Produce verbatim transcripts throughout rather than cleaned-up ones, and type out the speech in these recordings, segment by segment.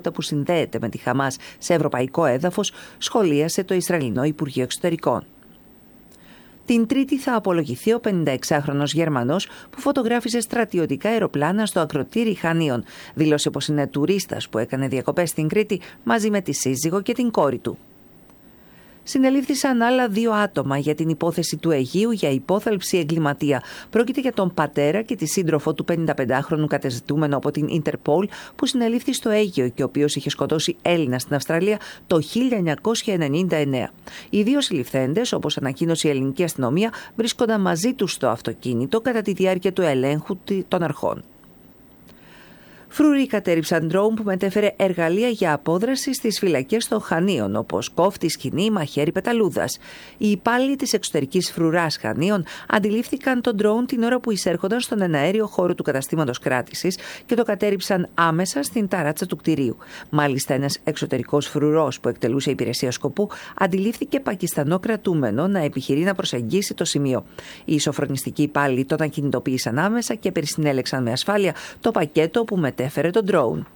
δραστηριότητα που συνδέεται με τη Χαμάς σε ευρωπαϊκό έδαφος, σχολίασε το Ισραηλινό Υπουργείο Εξωτερικών. Την Τρίτη θα απολογηθεί ο πενηνταεξάχρονος Γερμανός που φωτογράφιζε στρατιωτικά αεροπλάνα στο ακροτήρι Χανίων. Δήλωσε πως είναι τουρίστας που έκανε διακοπές στην Κρήτη μαζί με τη σύζυγο και την κόρη του. Συνελήφθησαν άλλα δύο άτομα για την υπόθεση του Αιγείου για υπόθαλψη εγκληματία. Πρόκειται για τον πατέρα και τη σύντροφο του πενηνταπεντάχρονου κατεζητούμενο από την Ιντερπόλ που συνελήφθη στο Αίγαιο και ο οποίος είχε σκοτώσει Έλληνα στην Αυστραλία το χίλια εννιακόσια ενενήντα εννέα. Οι δύο συλληφθέντες, όπως ανακοίνωσε η ελληνική αστυνομία, βρίσκονταν μαζί τους στο αυτοκίνητο κατά τη διάρκεια του ελέγχου των αρχών. Φρουροί κατέριψαν ντρόουν που μετέφερε εργαλεία για απόδραση στις φυλακές των Χανίων, όπως κόφτη, σκοινή, μαχαίρι, πεταλούδας. Οι υπάλληλοι της εξωτερικής φρουράς Χανίων αντιλήφθηκαν τον ντρόουν την ώρα που εισέρχονταν στον εναέριο χώρο του καταστήματος κράτησης και το κατέριψαν άμεσα στην ταράτσα του κτηρίου. Μάλιστα, ένας εξωτερικός φρουρός που εκτελούσε υπηρεσία σκοπού αντιλήφθηκε Πακιστανό κρατούμενο να επιχειρεί να προσεγγίσει το σημείο. Οι ισοφρονιστικοί υπάλληλοι τον ακινητοποίησαν άμεσα και περισυνέλεξαν με ασφάλεια το πακέτο που μετέφερε έφερε τον ντρόουν.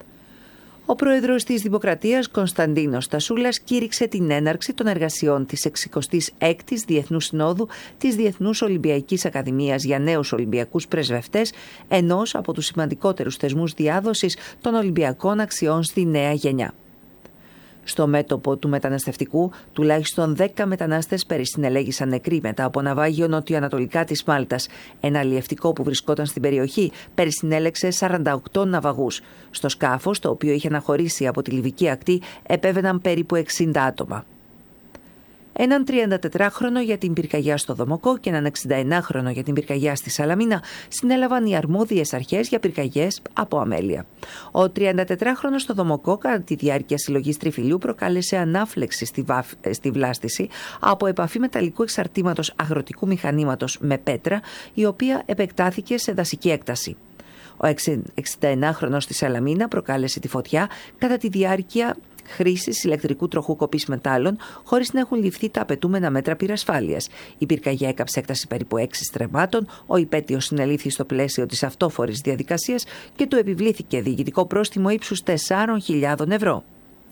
Ο πρόεδρος της Δημοκρατίας, Κωνσταντίνος Τασούλας, κήρυξε την έναρξη των εργασιών της εξηκοστής έκτης Διεθνούς Συνόδου της Διεθνούς Ολυμπιακής Ακαδημίας για νέους Ολυμπιακούς πρεσβευτές, ενός από τους σημαντικότερους θεσμούς διάδοσης των Ολυμπιακών αξιών στη νέα γενιά. Στο μέτωπο του μεταναστευτικού, τουλάχιστον δέκα μετανάστες περισυνελέγησαν νεκροί μετά από ναυάγιο νοτιοανατολικά της Μάλτας. Ένα αλλιευτικό που βρισκόταν στην περιοχή περισυνέλεξε σαράντα οκτώ ναυαγούς. Στο σκάφος, το οποίο είχε αναχωρήσει από τη Λιβική ακτή, επέβαιναν περίπου εξήντα άτομα. Έναν τριαντατετράχρονο για την πυρκαγιά στο Δομοκό και έναν εξηνταενάχρονο για την πυρκαγιά στη Σαλαμίνα συνέλαβαν οι αρμόδιες αρχές για πυρκαγιές από αμέλεια. Ο τριαντατετράχρονος στο Δομοκό, κατά τη διάρκεια συλλογής τριφυλιού, προκάλεσε ανάφλεξη στη, βαφ... στη βλάστηση από επαφή μεταλλικού εξαρτήματος αγροτικού μηχανήματος με πέτρα, η οποία επεκτάθηκε σε δασική έκταση. Ο εξηνταενάχρονος στη Σαλαμίνα προκάλεσε τη φωτιά κατά τη διάρκεια χρήσης ηλεκτρικού τροχού κοπής μετάλλων, χωρίς να έχουν ληφθεί τα απαιτούμενα μέτρα πυρασφάλειας. Η πυρκαγιά έκαψε έκταση περίπου έξι στρεμμάτων. Ο υπέτειος συνελήφθη στο πλαίσιο της αυτόφορης διαδικασίας και του επιβλήθηκε διοικητικό πρόστιμο ύψους τεσσάρων χιλιάδων ευρώ.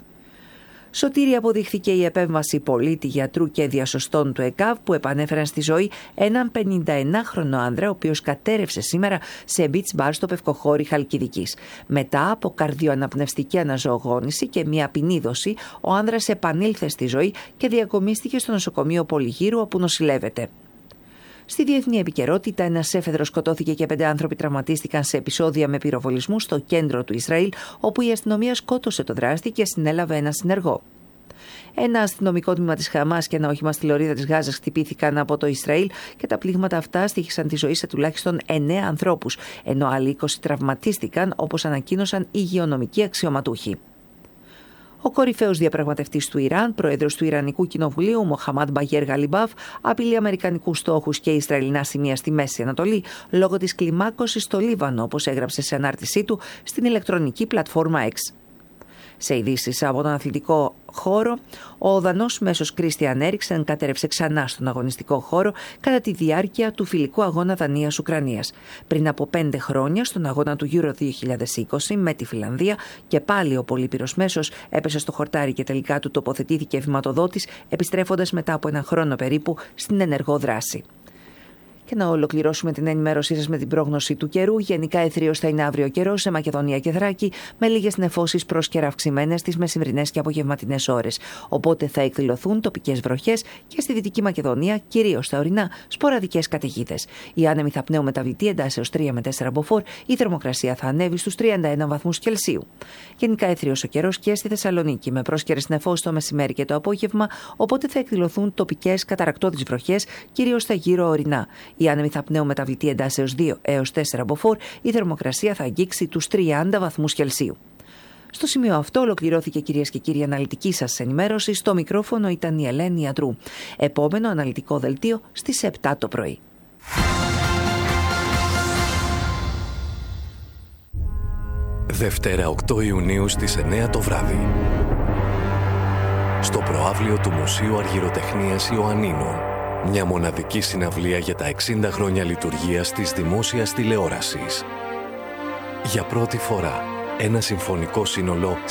Σωτήρη αποδείχθηκε η επέμβαση πολίτη, γιατρού και διασωστών του ΕΚΑΒ που επανέφεραν στη ζωή έναν πενηνταενάχρονο άνδρα, ο οποίος κατέρευσε σήμερα σε beach bar στο Πευκοχώρι Χαλκιδικής. Μετά από καρδιοαναπνευστική αναζωογόνηση και μια ποινίδωση, ο άνδρας επανήλθε στη ζωή και διακομίστηκε στο νοσοκομείο Πολυγύρου, όπου νοσηλεύεται. Στη διεθνή επικαιρότητα, ένας έφεδρος σκοτώθηκε και πέντε άνθρωποι τραυματίστηκαν σε επεισόδια με πυροβολισμού στο κέντρο του Ισραήλ, όπου η αστυνομία σκότωσε το δράστη και συνέλαβε ένα συνεργό. Ένα αστυνομικό τμήμα της Χαμάς και ένα όχημα στη λωρίδα της Γάζας χτυπήθηκαν από το Ισραήλ και τα πλήγματα αυτά στοίχησαν τη ζωή σε τουλάχιστον εννέα ανθρώπους, ενώ άλλοι είκοσι τραυματίστηκαν, όπως ανακοίνωσαν υγειονομικοί αξιωματούχοι. Ο κορυφαίος διαπραγματευτής του Ιράν, πρόεδρος του Ιρανικού Κοινοβουλίου, Μοχαμάντ Μπαγέρ Γαλιμπάφ, απειλεί αμερικανικούς στόχους και ισραηλινά σημεία στη Μέση Ανατολή λόγω της κλιμάκωσης στο Λίβανο, όπως έγραψε σε ανάρτησή του στην ηλεκτρονική πλατφόρμα X. Σε ειδήσεις από τον αθλητικό χώρο, ο Δανός μέσος Κρίστιαν Έριξεν κατέρευσε ξανά στον αγωνιστικό χώρο κατά τη διάρκεια του φιλικού αγώνα Δανίας-Ουκρανίας. Πριν από πέντε χρόνια, στον αγώνα του Euro δύο χιλιάδες είκοσι με τη Φιλανδία, και πάλι ο πολύπειρος μέσος έπεσε στο χορτάρι και τελικά του τοποθετήθηκε βηματοδότης, επιστρέφοντας μετά από ένα χρόνο περίπου στην ενεργό δράση. Και να ολοκληρώσουμε την ενημέρωσή σας με την πρόγνωση του καιρού. Γενικά αιθρίως θα είναι αύριο καιρός σε Μακεδονία και Θράκη, με λίγες νεφώσεις πρόσκαιρα αυξημένες στις μεσημβρινές και απογευματινές ώρες. Οπότε θα εκδηλωθούν τοπικές βροχές και στη Δυτική Μακεδονία, κυρίως στα ορεινά, σποραδικές καταιγίδες. Οι άνεμοι θα πνέουν μεταβλητή εντάσσεως τρία με τέσσερα μποφόρ, η θερμοκρασία θα ανέβει στους τριάντα ένα βαθμούς Κελσίου. Γενικά αιθρίως ο καιρός και στη Θεσσαλονίκη, με πρόσκαιρες νεφώσεις το μεσημέρι και το απόγευμα, οπότε θα εκδηλωθούν τοπικές καταρρακτώδεις βροχές, κυρίως στα γύρω ορεινά. Οι άνεμοι θα πνέουν μεταβλητή εντάσσεως δύο έως τέσσερα μποφόρ, η θερμοκρασία θα αγγίξει τους τριάντα βαθμούς Κελσίου. Στο σημείο αυτό ολοκληρώθηκε, κυρίες και κύριοι, αναλυτική σας ενημέρωση. Στο μικρόφωνο ήταν η Ελένη Ιατρού. Επόμενο αναλυτικό δελτίο στις επτά το πρωί. Δευτέρα οκτώ Ιουνίου στις εννέα το βράδυ. Στο προαύλιο του Μουσείου Αργυροτεχνίας Ιωαννίνων. Μια μοναδική συναυλία για τα εξήντα χρόνια λειτουργίας της δημόσιας τηλεόρασης. Για πρώτη φορά, ένα συμφωνικό σύνολο